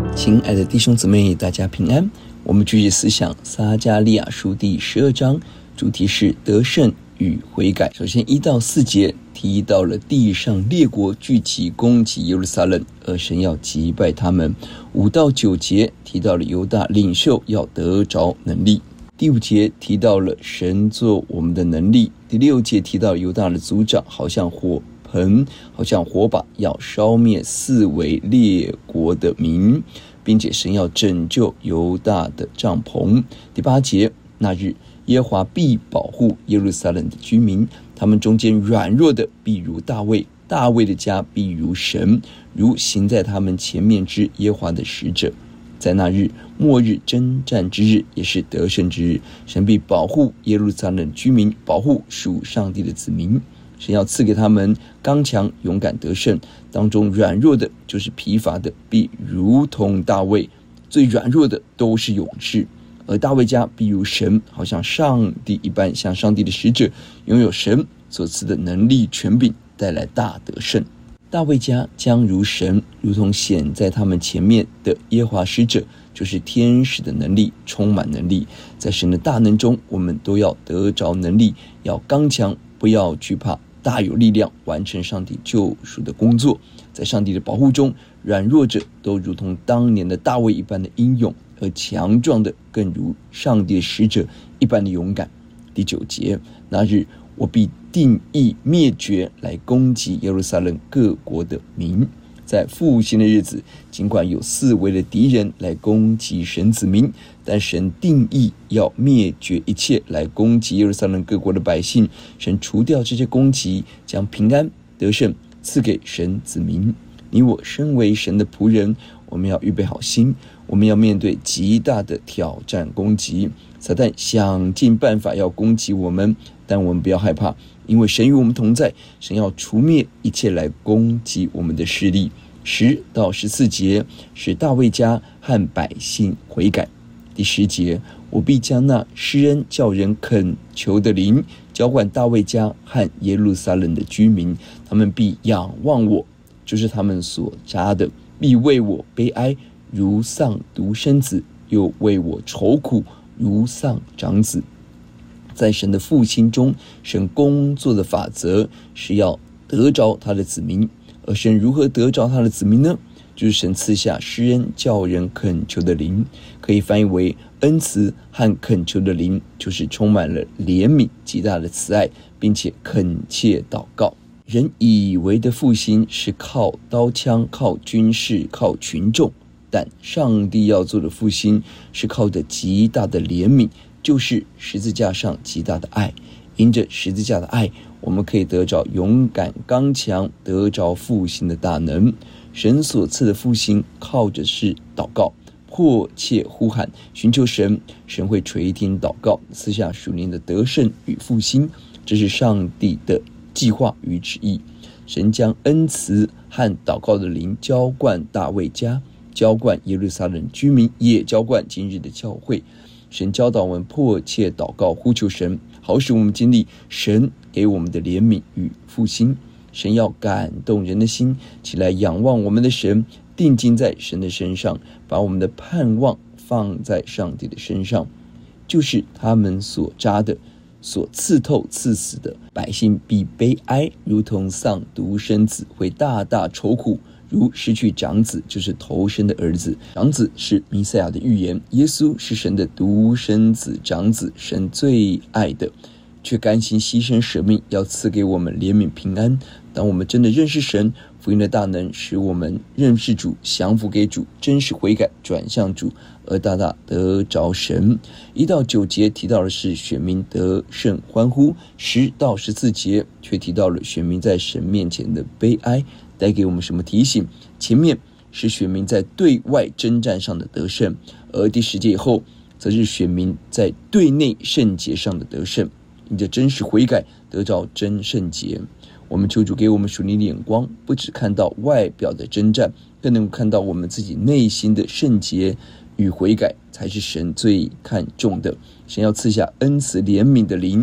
亲爱的弟兄姊妹，大家平安。我们继续思想撒迦利亚书第12章，主题是得胜与悔改。首先1到4节提到了地上列国聚集攻击耶路撒冷，而神要击败他们。5到9节提到了犹大领袖要得着能力。第5节提到了神做我们的能力。第6节提到犹大的族长好像火盆，好像火把，要烧灭四围列国的民，并且神要拯救犹大的帐篷。第8节，那日耶和华必保护耶路撒冷的居民，他们中间软弱的必如大卫，大卫的家必如神，如行在他们前面之耶和华的使者。在那日末日征战之日，也是得胜之日，神必保护耶路撒冷居民，保护属上帝的子民。神要赐给他们刚强勇敢得胜，当中软弱的就是疲乏的，必如同大卫，最软弱的都是勇士。而大卫家必如神，好像上帝一般，像上帝的使者，拥有神所赐的能力权柄，带来大得胜。大卫家将如神，如同显在他们前面的耶和华使者，就是天使的能力，充满能力。在神的大能中，我们都要得着能力，要刚强，不要惧怕，大有力量，完成上帝救赎的工作。在上帝的保护中，软弱者都如同当年的大卫一般的英勇，而强壮的更如上帝的使者一般的勇敢。第9节，那日我必定义灭绝，来攻击耶路撒冷各国的民。在复兴的日子，尽管有四围的敌人来攻击神子民，但神定义要灭绝一切来攻击耶路撒冷各国的百姓。神除掉这些攻击，将平安得胜赐给神子民。你我身为神的仆人，我们要预备好心，我们要面对极大的挑战攻击。撒旦想尽办法要攻击我们，但我们不要害怕，因为神与我们同在，神要除灭一切来攻击我们的势力。10到14节，使大卫家和百姓悔改。第10节，我必将那施恩叫人恳求的灵浇灌大卫家和耶路撒冷的居民，他们必仰望我，就是他们所扎的，必为我悲哀，如丧独生子，又为我愁苦，如丧长子。在神的复兴中，神工作的法则是要得着他的子民。而神如何得着他的子民呢？就是神赐下施恩叫人恳求的灵，可以翻译为恩慈和恳求的灵，就是充满了怜悯极大的慈爱，并且恳切祷告。人以为的复兴是靠刀枪，靠军事，靠群众，但上帝要做的复兴是靠着极大的怜悯，就是十字架上极大的爱。因着十字架的爱，我们可以得着勇敢刚强，得着复兴的大能。神所赐的复兴靠着是祷告，迫切呼喊寻求神，神会垂听祷告，赐下属灵的得胜与复兴。这是上帝的计划与旨意。神将恩慈和祷告的灵浇灌大卫家，浇灌耶路撒冷居民，也浇灌今日的教会。神教导我们迫切祷告，呼求神，好使我们经历神给我们的怜悯与复兴。神要感动人的心，起来仰望我们的神，定睛在神的身上，把我们的盼望放在上帝的身上，就是他们所扎的，所刺透刺死的。百姓必悲哀，如同丧独生子，会大大愁苦，如失去长子，就是头生的儿子。长子是弥赛亚的预言，耶稣是神的独生子，长子，神最爱的，却甘心牺牲舍命，要赐给我们怜悯平安。当我们真的认识神，福音的大能使我们认识主，降服给主，真实悔改，转向主，而大大得着神。1到9节提到的是选民得胜欢呼，10到14节却提到了选民在神面前的悲哀，带给我们什么提醒？前面是选民在对外征战上的得胜，而第10节以后则是选民在对内圣洁上的得胜。因着真实悔改，得着真圣洁。我们求主给我们属灵的眼光，不只看到外表的征战，更能看到我们自己内心的圣洁与悔改，才是神最看重的。神要赐下恩慈怜悯的灵，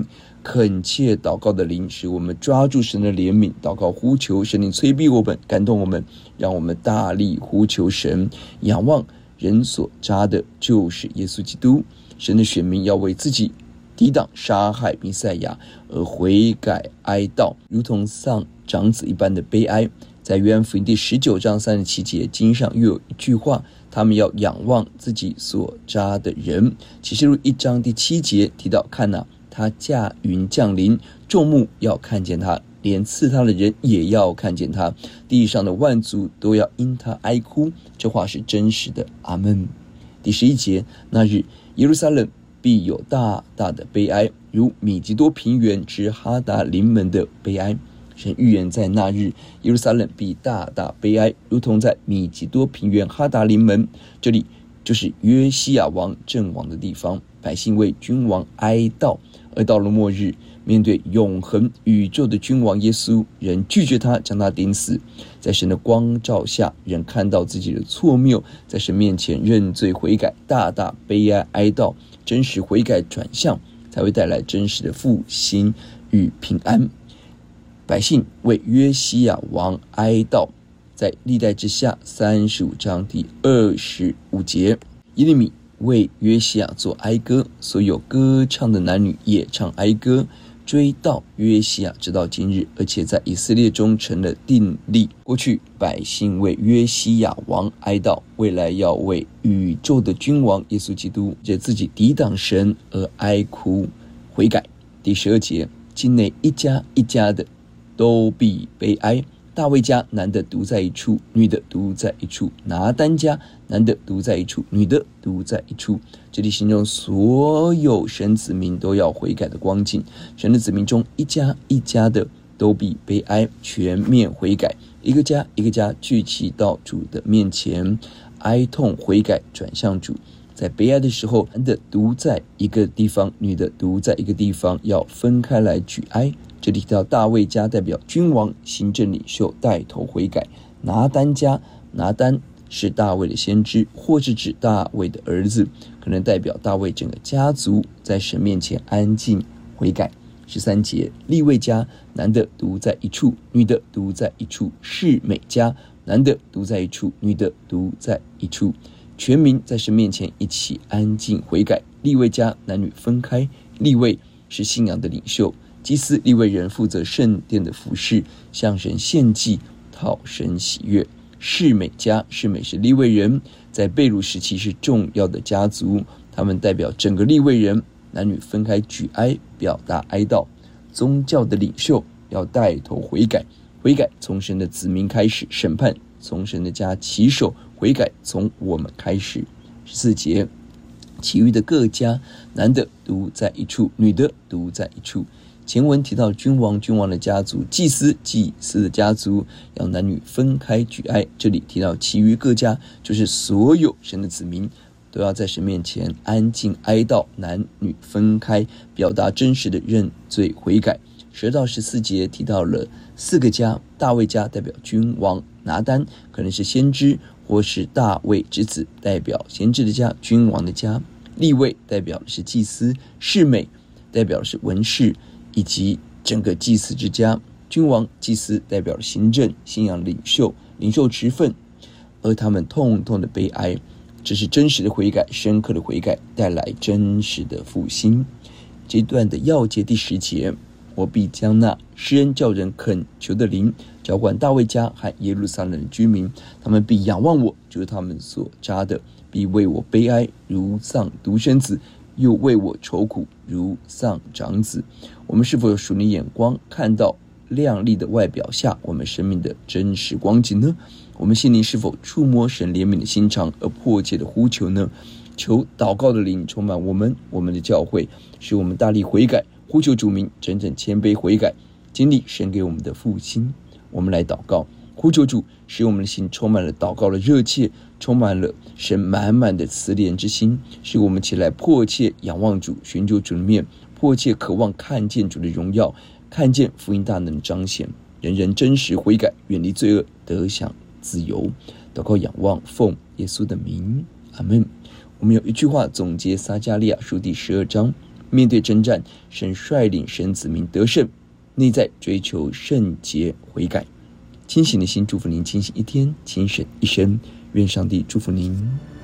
恳切祷告的灵，使我们抓住神的怜悯，祷告呼求神灵催逼我们，感动我们，让我们大力呼求神，仰望人所扎的就是耶稣基督。神的选民要为自己抵挡杀害弥赛亚而悔改哀悼，如同丧长子一般的悲哀。在约翰福音第19章37节，经上又有一句话，他们要仰望自己所扎的人。启示录1章第7节提到，看哪，他驾云降临，众目要看见他，连刺他的人也要看见他，地上的万族都要因他哀哭。这话是真实的，阿们。第11节，那日耶路撒冷必有大大的悲哀，如米吉多平原之哈达临门的悲哀。神预言在那日耶路撒冷必大大悲哀，如同在米吉多平原哈达临门。这里就是约西亚王阵亡的地方，百姓为君王哀悼。而到了末日，面对永恒宇宙的君王耶稣，人拒绝他，将他钉死。在神的光照下，人看到自己的错谬，在神面前认罪悔改，大大悲哀哀悼，真实悔改转向，才会带来真实的复兴与平安。百姓为约西亚王哀悼，在历代之下35章第25节，耶利米为约西亚作哀歌，所有歌唱的男女也唱哀歌，追悼约西亚直到今日，而且在以色列中成了定例。过去百姓为约西亚王哀悼，未来要为宇宙的君王耶稣基督借自己抵挡神而哀哭悔改。第12节，境内一家一家的都必悲哀。大卫家男的独在一处，女的独在一处；拿单家男的独在一处，女的独在一处。这里形容所有神子民都要悔改的光景。神的子民中一家一家的都必悲哀，全面悔改，一个家一个家聚集到主的面前，哀痛悔改转向主。在悲哀的时候，男的独在一个地方，女的独在一个地方，要分开来举哀。这里提到大卫家代表君王、行政领袖带头悔改。拿单家，拿单是大卫的先知，或是指大卫的儿子，可能代表大卫整个家族在神面前安静悔改。13节，利未家男的独在一处，女的独在一处；示每家男的独在一处，女的独在一处。全民在神面前一起安静悔改。利未家男女分开，利未是信仰的领袖，祭司利未人负责圣殿的服事，向神献祭，讨神喜悦。示每家，示每是利未人，在被掳时期是重要的家族，他们代表整个利未人，男女分开举哀，表达哀悼。宗教的领袖要带头悔改，悔改从神的子民开始，审判从神的家起手，悔改从我们开始。14节，其余的各家，男的独在一处，女的独在一处。前文提到君王的家族，祭司的家族，要男女分开举哀。这里提到其余各家，就是所有神的子民都要在神面前安静哀悼，男女分开，表达真实的认罪悔改。12到14节提到了4个家，大卫家代表君王，拿单可能是先知或是大卫之子，代表先知的家，君王的家。利未代表的是祭司，示每代表的是文士以及整个祭司之家。君王、祭司代表了行政、信仰领袖职分，而他们痛痛的悲哀。这是真实的悔改，深刻的悔改，带来真实的复兴。这一段的要节第10节，我必将那施恩叫人恳求的灵浇灌大卫家和耶路撒冷的居民，他们必仰望我，就是他们所扎的，必为我悲哀，如丧独生子，又为我愁苦，如丧长子。我们是否有属灵眼光，看到亮丽的外表下我们生命的真实光景呢？我们心灵是否触摸神怜悯的心肠而迫切的呼求呢？求祷告的灵充满我们的教会，使我们大力悔改，呼求主名，真正谦卑悔改，经历神给我们的复兴。我们来祷告，呼求主，使我们的心充满了祷告的热切，充满了神满满的慈怜之心，使我们起来迫切仰望主，寻求主的面，迫切渴望看见主的荣耀，看见福音大能彰显，人人真实悔改，远离罪恶，得享自由。祷告仰望，奉耶稣的名，阿们。我们有一句话总结撒迦利亚书第12章， 面对征战，神率领神子民得胜，内在追求圣洁悔改。清醒的心祝福您清醒一天，清醒一生。愿上帝祝福您。